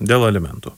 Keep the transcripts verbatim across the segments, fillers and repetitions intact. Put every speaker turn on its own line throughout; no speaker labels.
dėl alimentų.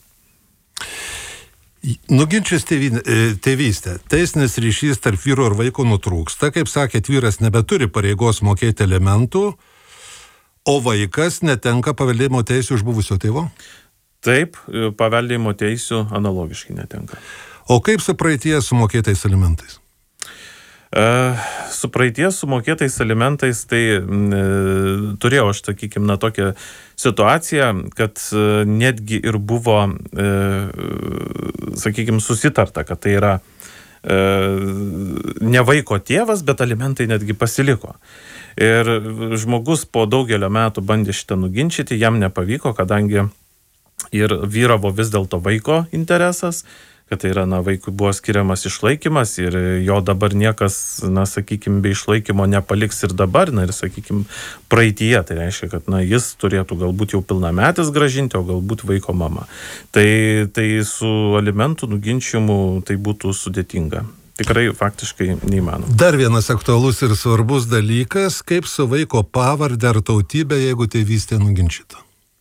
Nuginčius tėvystę, teisinis ryšys tarp vyro ir vaiko nutrūksta, kaip sakėt, vyras nebeturi pareigos mokėti alimentų, o vaikas netenka paveldėjimo teisių už buvusio tėvo?
Taip, paveldėjimo teisių analogiškai netenka.
O kaip su praeities sumokėtais alimentais?
E, su praeities sumokėtais alimentais, tai e, turėjau aš, sakykime, na, tokią situaciją, kad e, netgi ir buvo, e, sakykime, susitarta, kad tai yra e, ne vaiko tėvas, bet alimentai netgi pasiliko. Ir žmogus po daugelio metų bandė šitą nuginčyti, jam nepavyko, kadangi ir vyravo vis dėlto vaiko interesas, kad tai yra, na, vaikui buvo skiriamas išlaikymas ir jo dabar niekas, na, sakykime, be išlaikymo nepaliks ir dabar, na, ir, sakykime, praeityje, tai reiškia, kad, na, jis turėtų galbūt jau pilnametis gražinti, o galbūt vaiko mama. Tai, tai su alimentų nuginčimu tai būtų sudėtinga. Tikrai faktiškai neįmanoma.
Dar vienas aktualus ir svarbus dalykas, kaip su vaiko pavarde ar tautybė, jeigu tėvystė nuginčyta.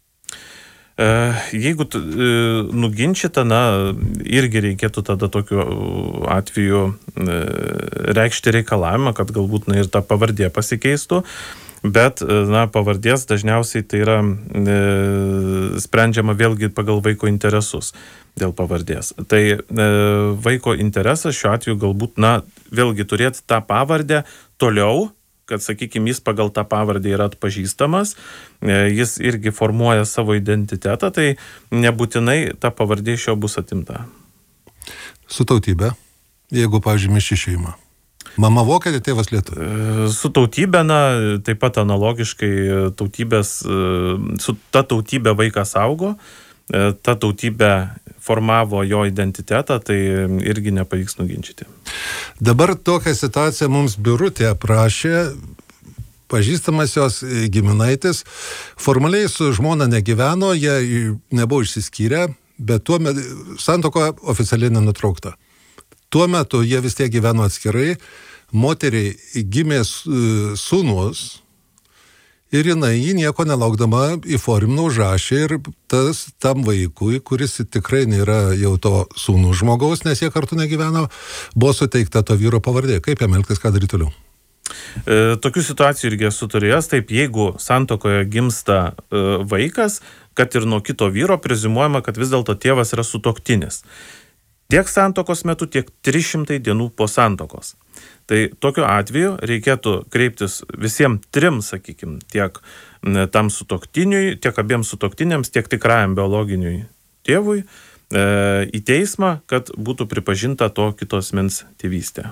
Jeigu nuginčyta, na, irgi reikėtų tada tokiu atveju reikšti reikalavimą, kad galbūt, na, ir ta pavardė pasikeistų, bet, na, pavardės dažniausiai tai yra e, sprendžiama vėlgi pagal vaiko interesus dėl pavardės. Tai e, vaiko interesas šiuo atveju galbūt, na, vėlgi turėti tą pavardę toliau, kad, sakykime, jis pagal tą pavardę yra atpažįstamas, jis irgi formuoja savo identitetą, tai nebūtinai ta pavardė iš jo bus atimta.
Su tautybė, jeigu, pavyzdžiui, mišri šeima. Mama vokietė, tėvas lietuvis.
Su tautybė, na, taip pat analogiškai tautybės, su ta tautybė vaikas augo, ta tautybė formavo jo identitetą, tai irgi nepavyks nuginčyti.
Dabar tokią situaciją mums Birutė aprašė, pažįstamas jos giminaitis, formaliai su žmona negyveno, jie nebuvo išsiskyrę, bet tuo metu santuoka oficialiai nenutraukta. Tuo metu jie vis tiek gyveno atskirai, moteriai gimė sūnus, ir jinai jį nieko nelaukdama įformino užrašė ir tas tam vaikui, kuris tikrai nėra jau to sūnų žmogaus, nes jie kartu negyveno, buvo suteikta to vyro pavardė. Kaip jam elgtis, ką daryti toliau?
E, tokių situacijų irgi esu turėjęs, taip, jeigu santuokoje gimsta e, vaikas, kad ir nuo kito vyro preziumuojama, kad vis dėlto tėvas yra sutuoktinis. Tiek santuokos metu, tiek trys šimtai dienų po santuokos. Tai tokiu atveju reikėtų kreiptis visiems trim, sakykime, tiek tam sutuoktiniui, tiek abiems sutuoktiniams, tiek tikrajam biologiniui tėvui e, į teismą, kad būtų pripažinta to kito asmens tėvystė.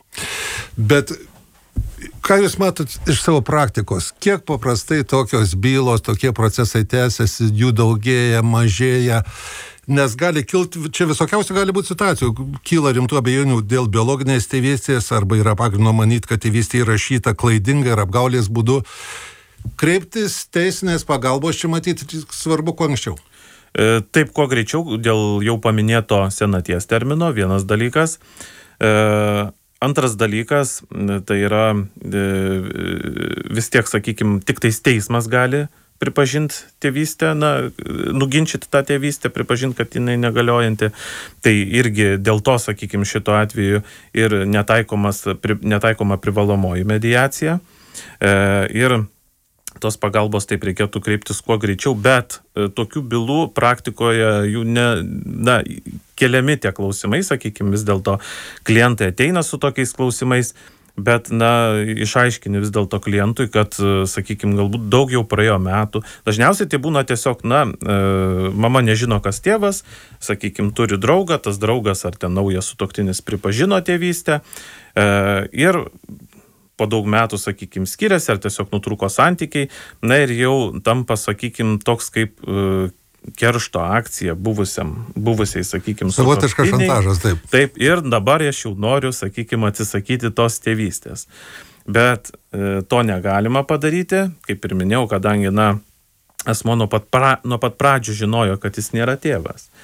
Bet ką jūs matot iš savo praktikos? Kiek paprastai tokios bylos, tokie procesai tęsiasi, jų daugėja, mažėja? Nes gali kilti, čia visokiausių gali būti situacijų, kyla rimtų abejonių dėl biologinės tėvystės arba yra pagrindo manyti, kad tėvystė įrašyta klaidingai ar apgaulės būdu. Kreiptis teisinės pagalbos čia matyti svarbu kuo anksčiau.
E, taip, kuo greičiau, dėl jau paminėto senaties termino, vienas dalykas. E, antras dalykas, tai yra e, vis tiek, sakykime, tik tais teismas gali pripažinti tėvystę, na, nuginčyti tą tėvystę, pripažinti, kad jinai negaliojanti. Tai irgi dėl to, sakykime, šito atveju ir netaikomas, netaikoma privalomoji mediacija. E, ir tos pagalbos taip reikėtų kreiptis kuo greičiau, bet e, tokių bylų praktikoje jų ne, na, keliami tie klausimai, sakykime, vis dėlto klientai ateina su tokiais klausimais, bet, na, išaiškini vis dėlto klientui, kad, sakykime, galbūt daug jau praėjo metų. Dažniausiai tai būna tiesiog, na, mama nežino, kas tėvas, sakykime, turi draugą, tas draugas ar ten naujas sutuoktinis pripažino tėvystę ir po daug metų, sakykime, skiriasi ar tiesiog nutrūko santykiai, na ir jau tampa, sakykime, toks kaip keršto akcija buvusiam, buvusiai, sakykime,
savotiškas šantažas, taip.
Taip, ir dabar aš jau noriu, sakykime, atsisakyti tos tėvystės. Bet e, to negalima padaryti, kaip ir minėjau, kadangi, na, asmo nuo pat, pra, nuo pat pradžių žinojo, kad jis nėra tėvas.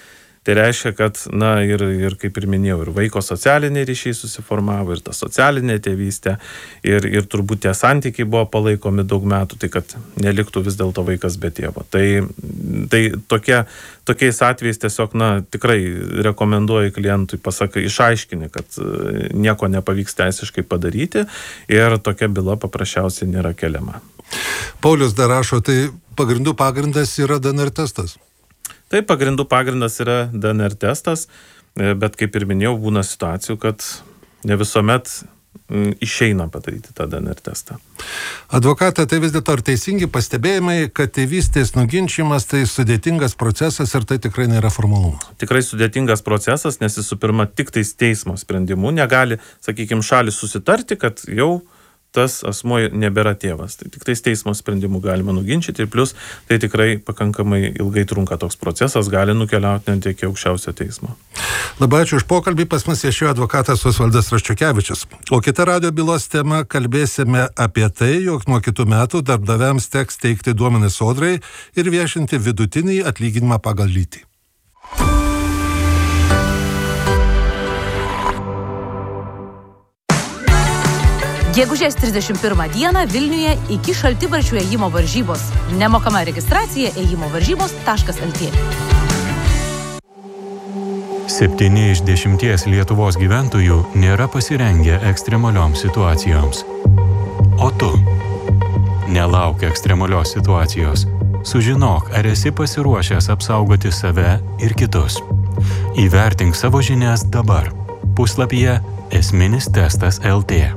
Tai reiškia, kad, na, ir, ir kaip ir minėjau, ir vaiko socialiniai ryšiai susiformavo, ir ta socialinė tėvystė, ir, ir turbūt tie santykiai buvo palaikomi daug metų, tai kad neliktų vis dėlto vaikas be tėvo. Tai, tai tokie, tokiais atvejais tiesiog, na, tikrai rekomenduoju klientui, pasakai, išaiškini, kad nieko nepavyks teisiškai padaryti ir tokia byla paprasčiausiai nėra keliama.
Paulius dar rašo, tai pagrindų pagrindas yra D N R testas.
Tai pagrindų pagrindas yra D N R testas, bet kaip ir minėjau, būna situacijų, kad ne visuomet išeina padaryti tą D N R testą.
Advokatė, tai vis dėlto ar teisingi pastebėjimai, kad tėvystės nuginčimas tai sudėtingas procesas ir tai tikrai nėra formalumas?
Tikrai sudėtingas procesas, nes visų pirma tik tais teismo sprendimu negali, sakykime, šalis susitarti, kad jau tas asmuo nebėra tėvas. Tai tik tais teismo sprendimu galima nuginčyti ir plus tai tikrai pakankamai ilgai trunka toks procesas, gali nukeliauti net iki aukščiausio teismo.
Labai ačiū už pokalbį, pas mus viešėjo advokatas Osvaldas Raščiukevičius. O kita radijo bylos tema kalbėsime apie tai, jog nuo kitų metų darbdaviams teks teikti duomenis sodrai ir viešinti vidutinį atlyginimą pagal lytį.
Gegužės trisdešimt pirmą dieną Vilniuje iki šaltibarščių ėjimo varžybos. Nemokama registracija ėjimo varžybos taškas el tė.
Septyni iš dešimties Lietuvos gyventojų nėra pasirengę ekstremalioms situacijoms. O tu? Nelauk ekstremalios situacijos. Sužinok, ar esi pasiruošęs apsaugoti save ir kitus. Įvertink savo žinias dabar. Puslapyje esminis testas el tė.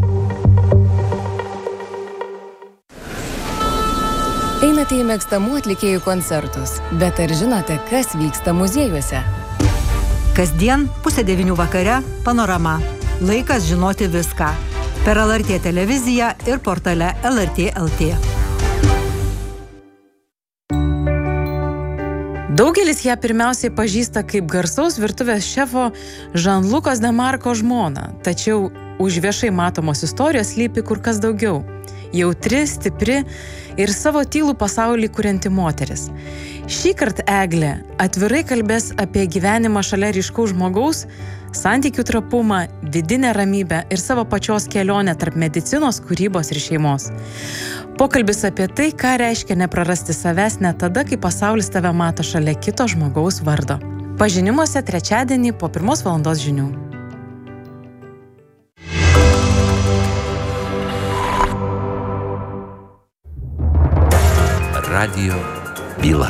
Einate į mėgstamų atlikėjų koncertus, bet ar žinote, kas vyksta muziejuose?
Kasdien pusę devynių vakare Panorama. Laikas žinoti viską. Per el er tė televiziją ir portale el er tė el tė.
Daugelis ją pirmiausiai pažįsta kaip garsaus virtuvės šefo Žan-Lukos Demarko žmoną, tačiau už viešai matomos istorijos slypi kur kas daugiau. Jautri, stipri ir savo tylų pasaulį kurianti moteris. Šįkart Eglė atvirai kalbės apie gyvenimą šalia ryškaus žmogaus, santykių trapumą, vidinę ramybę ir savo pačios kelionę tarp medicinos, kūrybos ir šeimos. Pokalbis apie tai, ką reiškia neprarasti savęs net tada, kai pasaulis tave mato šalia kito žmogaus vardo. Pažinimuose trečiadienį po pirmos valandos žinių.
Radio byla.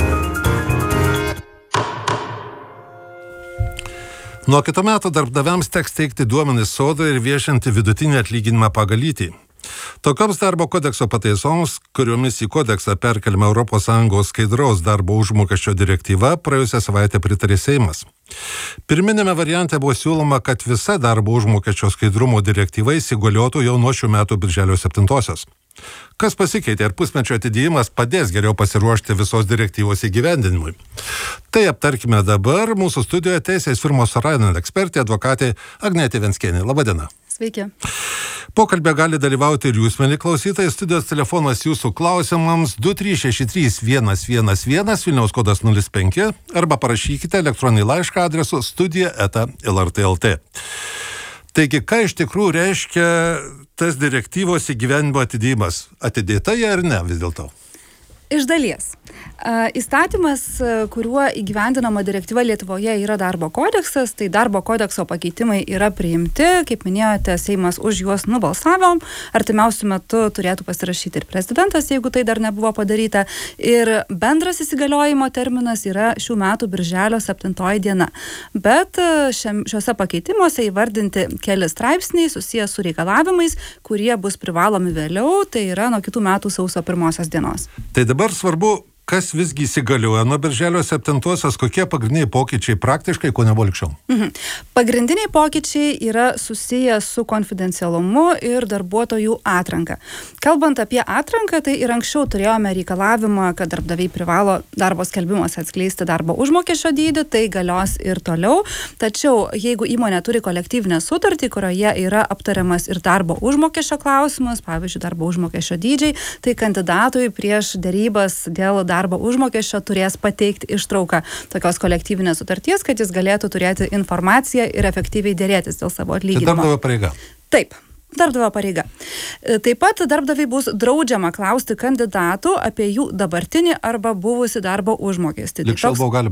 Nuo kitų metų darbdaviams teks teikti duomenis sodrai ir viešinti vidutinį atlyginimą pagal lytį. Tokioms darbo kodekso pataisoms, kuriomis į kodeksą perkeliama Europos Sąjungos skaidraus darbo užmokesčio direktyva, praėjusią savaitę pritarė Seimas. Pirminėme variante buvo siūloma, kad visa darbo užmokesčio skaidrumo direktyva įsigaliotų jau nuo šių metų birželio septintosios. Kas pasikeitė ir pusmečio atidėjimas padės geriau pasiruošti visos direktyvos įgyvendinimui? Tai aptarkime dabar. Mūsų studijoje teisės firmos Sorainen ekspertė, advokatė Agnietė Venckienė. Labadiena.
Sveiki.
Pokalbė gali dalyvauti ir jūs, mieli klausytojai. Studijos telefonas jūsų klausimams du trys šeši trys vienas vienas vienas, Vilniaus kodas nulis penki, arba parašykite elektroninį laišką adresu studija eta el er tė el tė. Taigi, ką iš tikrųjų reiškia tas direktyvos įgyvendinimo atidėjimas? Atidėta jie ar ne vis dėlto?
Iš dalies. Įstatymas, kuriuo įgyvendinama direktyva Lietuvoje, yra darbo kodeksas, tai darbo kodekso pakeitimai yra priimti, kaip minėjote, Seimas už juos nubalsavo, artimiausiu metu turėtų pasirašyti ir prezidentas, jeigu tai dar nebuvo padaryta, ir bendras įsigaliojimo terminas yra šių metų birželio septintoji diena. Bet šiam, šiuose pakeitimuose įvardinti keli straipsniai susijęs su reikalavimais, kurie bus privalomi vėliau, tai yra nuo kitų metų sausio pirmosios dienos.
Tai dabar svarbu, kas visgi įsigalioja nuo birželio septintosios, kokie pagrindiniai pokyčiai praktiškai, ko nebuvo likščiau?
Mhm. Pagrindiniai pokyčiai yra susiję su konfidencialumu ir darbuotojų atranka. Kalbant apie atranką, tai ir anksčiau turėjome reikalavimą, kad darbdaviai privalo darbo skelbimuose atskleisti darbo užmokesčio dydį, tai galios ir toliau. Tačiau jeigu įmonė turi kolektyvinę sutartį, kurioje yra aptariamas ir darbo užmokesčio klausimas, pavyzdžiui, darbo užmokesčio dydžiai, tai kandidatui prieš derybas dėl darbo užmokesčio turės pateikti ištrauką tokios kolektyvinės sutarties, kad jis galėtų turėti informaciją ir efektyviai dėrėtis dėl savo atlyginimo.
Tai darbdavio pareiga.
Taip. Darbdavio pareiga. Taip pat darbdaviai bus draudžiama klausti kandidatų apie jų dabartinį arba buvusi darbo užmokestį.
Lik šiol buvo galima